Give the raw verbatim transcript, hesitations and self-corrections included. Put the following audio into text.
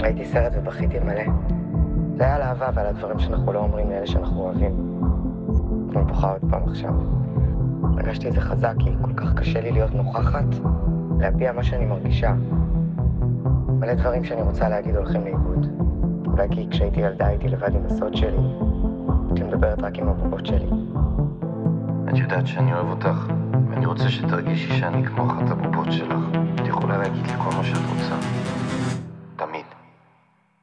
ראיתי סרט ובכיתי מלא. זה היה על אהבה ועל הדברים שאנחנו לא אומרים לאלה שאנחנו אוהבים. אני בוכה עוד פעם עכשיו. הרגשתי את זה חזק, כי כל כך קשה לי להיות נוכחת, להביע מה שאני מרגישה. מלא דברים שאני רוצה להגיד הולכים לאיבוד. אולי כי כשהייתי ילדה הייתי לבד עם הסוד שלי, הייתי מדברת רק עם הבובות שלי. את יודעת שאני אוהב אותך, ואני רוצה שתרגישי שאני כמו אחת הבובות שלך. את יכולה להגיד לי כל מה שאת רוצה.